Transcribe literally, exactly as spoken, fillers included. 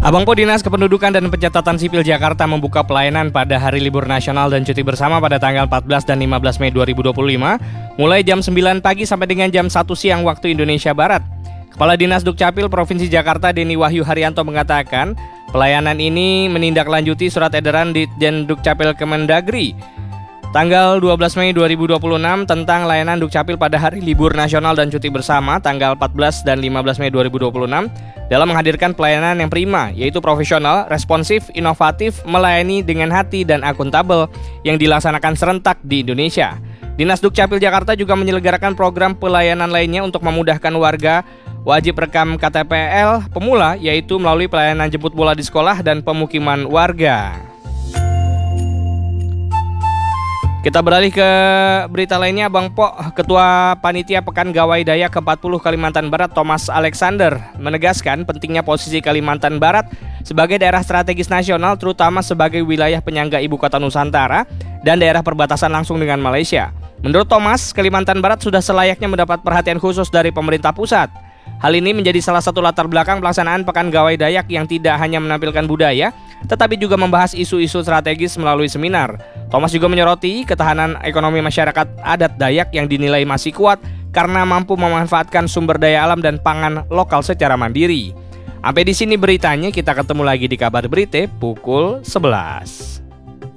Abang Po Dinas Kependudukan dan Pencatatan Sipil Jakarta membuka pelayanan pada hari libur nasional dan cuti bersama pada tanggal empat belas dan lima belas Mei dua ribu dua puluh lima mulai jam sembilan pagi sampai dengan jam satu siang waktu Indonesia Barat. Kepala Dinas Dukcapil Provinsi Jakarta Denny Wahyu Haryanto mengatakan pelayanan ini menindaklanjuti surat edaran Ditjen Dukcapil Kemendagri tanggal dua belas Mei dua ribu dua puluh enam tentang layanan Dukcapil pada hari libur nasional dan cuti bersama tanggal empat belas dan lima belas Mei dua ribu dua puluh enam dalam menghadirkan pelayanan yang prima, yaitu profesional, responsif, inovatif, melayani dengan hati dan akuntabel yang dilaksanakan serentak di Indonesia. Dinas Dukcapil Jakarta juga menyelenggarakan program pelayanan lainnya untuk memudahkan warga wajib rekam K T P L pemula, yaitu melalui pelayanan jemput bola di sekolah dan pemukiman warga. Kita beralih ke berita lainnya, Bang Po. Ketua Panitia Pekan Gawai Dayak ke empat puluh Kalimantan Barat Thomas Alexander menegaskan pentingnya posisi Kalimantan Barat sebagai daerah strategis nasional, terutama sebagai wilayah penyangga ibu kota Nusantara dan daerah perbatasan langsung dengan Malaysia. Menurut Thomas, Kalimantan Barat sudah selayaknya mendapat perhatian khusus dari pemerintah pusat. Hal ini menjadi salah satu latar belakang pelaksanaan Pekan Gawai Dayak yang tidak hanya menampilkan budaya, tetapi juga membahas isu-isu strategis melalui seminar. Thomas juga menyoroti ketahanan ekonomi masyarakat adat Dayak yang dinilai masih kuat karena mampu memanfaatkan sumber daya alam dan pangan lokal secara mandiri. Sampai di sini beritanya, kita ketemu lagi di Kabar Berita pukul sebelas.